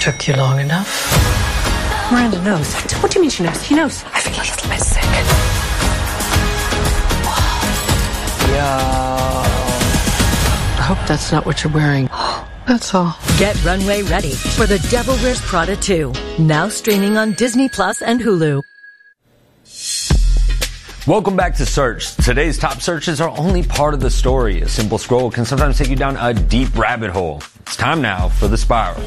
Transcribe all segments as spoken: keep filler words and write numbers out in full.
Took you long enough. Miranda knows. What do you mean she knows? He knows. I feel a little bit sick. Yeah. I hope that's not what you're wearing. That's all. Get runway ready for The Devil Wears Prada two. Now streaming on Disney Plus and Hulu. Welcome back to Search. Today's top searches are only part of the story. A simple scroll can sometimes take you down a deep rabbit hole. It's time now for The Spiral.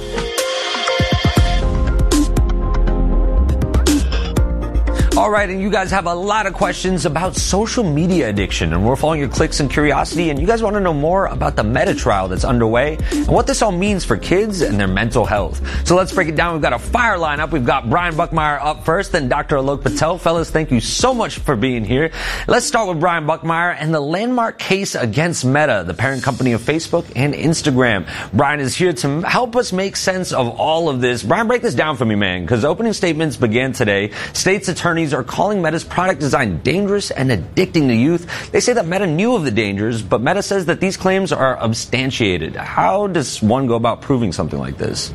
All right, and you guys have a lot of questions about social media addiction, and we're following your clicks and curiosity, and you guys want to know more about the Meta trial that's underway and what this all means for kids and their mental health. So let's break it down. We've got a fire lineup. We've got Brian Buckmeyer up first, then Doctor Alok Patel. Fellas, thank you so much for being here. Let's start with Brian Buckmeyer and the landmark case against Meta, the parent company of Facebook and Instagram. Brian is here to help us make sense of all of this. Brian, break this down for me, man, because opening statements began today. States attorneys are calling Meta's product design dangerous and addicting to youth. They say that Meta knew of the dangers, but Meta says that these claims are substantiated. How does one go about proving something like this?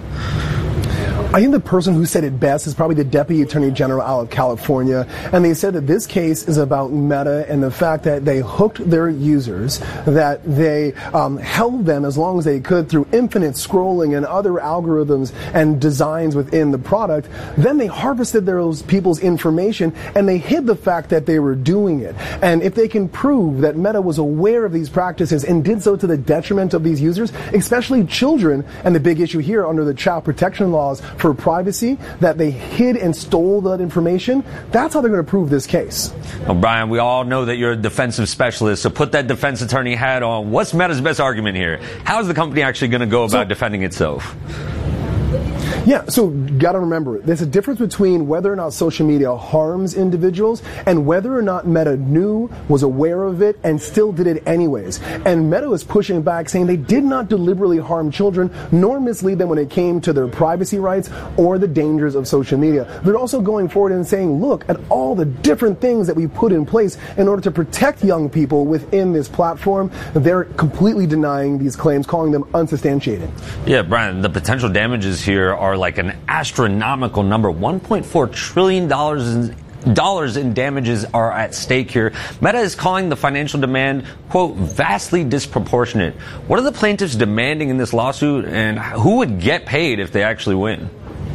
I think the person who said it best is probably the Deputy Attorney General out of California, and they said that this case is about Meta and the fact that they hooked their users, that they um, held them as long as they could through infinite scrolling and other algorithms and designs within the product. Then they harvested those people's information and they hid the fact that they were doing it. And if they can prove that Meta was aware of these practices and did so to the detriment of these users, especially children, and the big issue here under the child protection laws for privacy, that they hid and stole that information, that's how they're going to prove this case. Well, Brian, we all know that you're a defensive specialist, so put that defense attorney hat on. What's Meta's best argument here? How is the company actually going to go about so, defending itself? Yeah, so got to remember, there's a difference between whether or not social media harms individuals and whether or not Meta knew, was aware of it, and still did it anyways. And Meta was pushing back, saying they did not deliberately harm children, nor mislead them when it came to their privacy rights or the dangers of social media. They're also going forward and saying, look at all the different things that we put in place in order to protect young people within this platform. They're completely denying these claims, calling them unsubstantiated. Yeah, Brian, the potential damages here are like an astronomical number. one point four trillion dollars in dollars in damages are at stake here. Meta is calling the financial demand, quote, vastly disproportionate. What are the plaintiffs demanding in this lawsuit, and who would get paid if they actually win?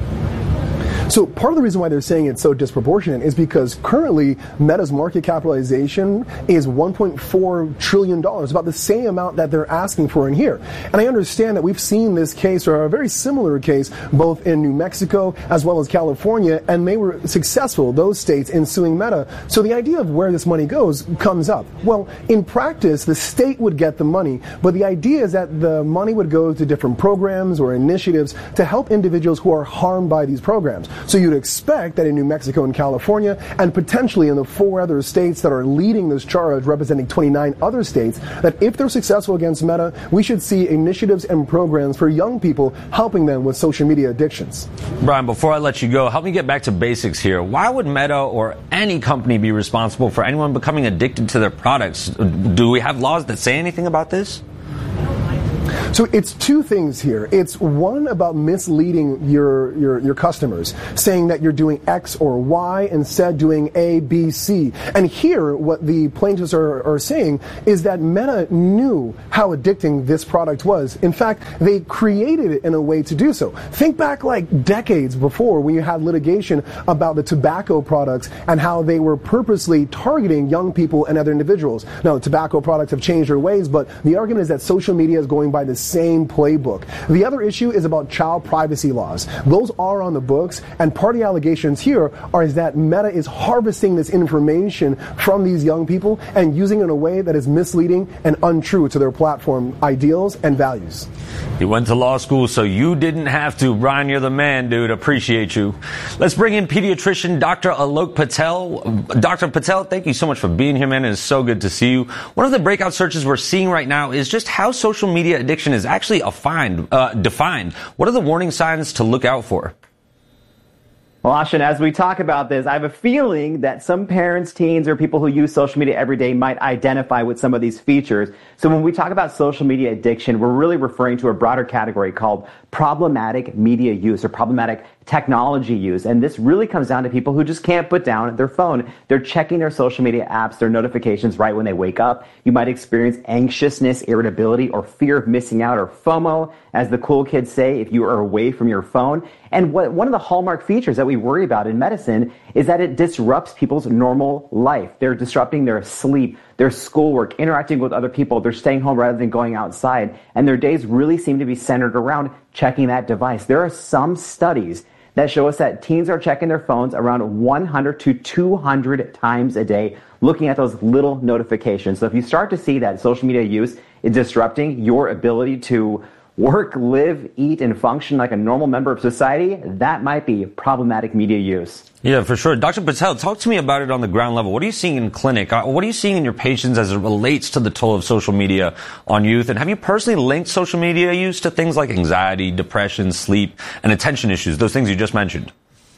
So part of the reason why they're saying it's so disproportionate is because currently Meta's market capitalization is one point four trillion dollars, about the same amount that they're asking for in here. And I understand that we've seen this case, or a very similar case, both in New Mexico as well as California, and they were successful, those states, in suing Meta. So the idea of where this money goes comes up. Well, in practice, the state would get the money, but the idea is that the money would go to different programs or initiatives to help individuals who are harmed by these programs. So you'd expect that in New Mexico and California, and potentially in the four other states that are leading this charge, representing twenty-nine other states, that if they're successful against Meta, we should see initiatives and programs for young people helping them with social media addictions. Brian, before I let you go, help me get back to basics here. Why would Meta or any company be responsible for anyone becoming addicted to their products? Do we have laws that say anything about this? So it's two things here. It's one about misleading your, your, your customers, saying that you're doing X or Y instead doing A, B, C. And here, what the plaintiffs are, are saying is that Meta knew how addicting this product was. In fact, they created it in a way to do so. Think back like decades before when you had litigation about the tobacco products and how they were purposely targeting young people and other individuals. Now, tobacco products have changed their ways, but the argument is that social media is going by the same playbook. The other issue is about child privacy laws. Those are on the books, and part of the allegations here are is that Meta is harvesting this information from these young people and using it in a way that is misleading and untrue to their platform ideals and values. You went to law school, so you didn't have to. Brian, you're the man, dude. Appreciate you. Let's bring in pediatrician Doctor Alok Patel. Doctor Patel, thank you so much for being here, man. It is so good to see you. One of the breakout searches we're seeing right now is just how social media addiction is actually defined. Uh, defined. What are the warning signs to look out for? Well, Ashin, as we talk about this, I have a feeling that some parents, teens, or people who use social media every day might identify with some of these features. So when we talk about social media addiction, we're really referring to a broader category called problematic media use or problematic technology use. And this really comes down to people who just can't put down their phone. They're checking their social media apps, their notifications right when they wake up. You might experience anxiousness, irritability, or fear of missing out, or FOMO, as the cool kids say, if you are away from your phone. And what, one of the hallmark features that we worry about in medicine is that it disrupts people's normal life. They're disrupting their sleep, their schoolwork, interacting with other people. They're staying home rather than going outside. And their days really seem to be centered around checking that device. There are some studies that show us that teens are checking their phones around one hundred to two hundred times a day, looking at those little notifications. So if you start to see that social media use is disrupting your ability to work, live, eat, and function like a normal member of society, that might be problematic media use. Yeah, for sure. Doctor Patel, talk to me about it on the ground level. What are you seeing in clinic? What are you seeing in your patients as it relates to the toll of social media on youth? And have you personally linked social media use to things like anxiety, depression, sleep, and attention issues, those things you just mentioned?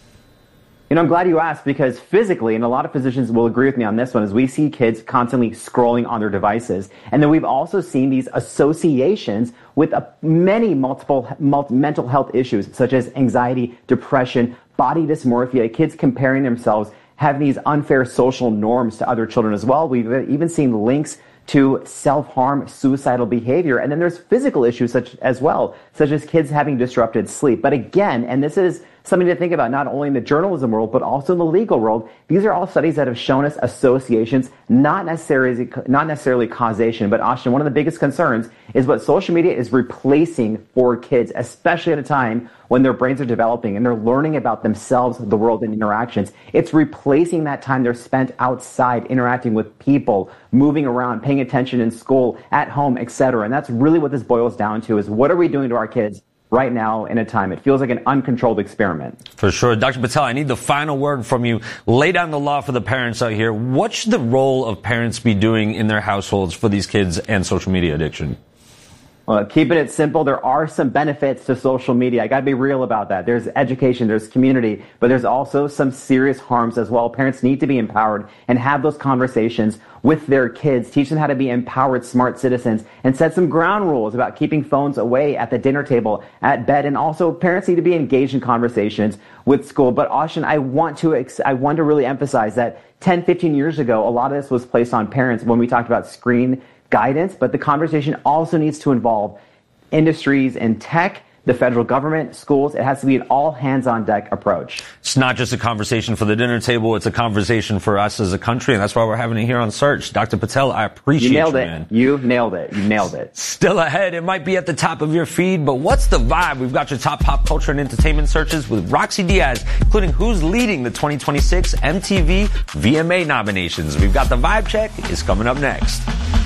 You know, I'm glad you asked, because physically, and a lot of physicians will agree with me on this one, is we see kids constantly scrolling on their devices. And then we've also seen these associations with a, many multiple multi, mental health issues, such as anxiety, depression, body dysmorphia, kids comparing themselves, having these unfair social norms to other children as well. We've even seen links to self-harm, suicidal behavior. And then there's physical issues such as well, such as kids having disrupted sleep. But again, and this is something to think about not only in the journalism world, but also in the legal world, these are all studies that have shown us associations, not necessarily, not necessarily causation. But Ashin, one of the biggest concerns is what social media is replacing for kids, especially at a time when their brains are developing and they're learning about themselves, the world, and interactions. It's replacing that time they're spent outside interacting with people, moving around, paying attention in school, at home, et cetera. And that's really what this boils down to, is what are we doing to our kids right now in a time? It feels like an uncontrolled experiment. For sure. Doctor Patel, I need the final word from you. Lay down the law for the parents out here. What should the role of parents be doing in their households for these kids and social media addiction? Well, keeping it simple, there are some benefits to social media. I got to be real about that. There's education, there's community, but there's also some serious harms as well. Parents need to be empowered and have those conversations with their kids, teach them how to be empowered, smart citizens, and set some ground rules about keeping phones away at the dinner table, at bed, and also parents need to be engaged in conversations with school. But Ashin, I want to ex- I want to really emphasize that ten, fifteen years ago, a lot of this was placed on parents when we talked about screen guidance, but the conversation also needs to involve industries and tech, the federal government, schools. It has to be an all hands on deck approach. It's not just a conversation for the dinner table. It's a conversation for us as a country. And that's why we're having it here on Search. Doctor Patel, I appreciate you, nailed you it. man. You nailed it. You nailed it. Still ahead. It might be at the top of your feed, but what's the vibe? We've got your top pop culture and entertainment searches with Roxy Diaz, including who's leading the twenty twenty-six M T V V M A nominations. We've got the vibe check. It's coming up next.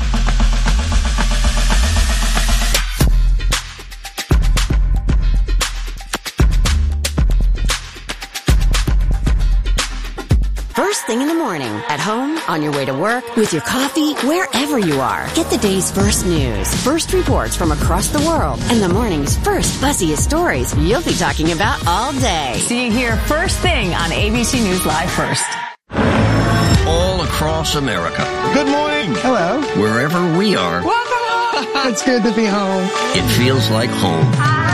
First thing in the morning, at home, on your way to work, with your coffee, wherever you are. Get the day's first news, first reports from across the world, and the morning's first buzziest stories you'll be talking about all day. See you here first thing on A B C News Live First. All across America. Good morning. Hello. Wherever we are. Welcome home. It's good to be home. It feels like home.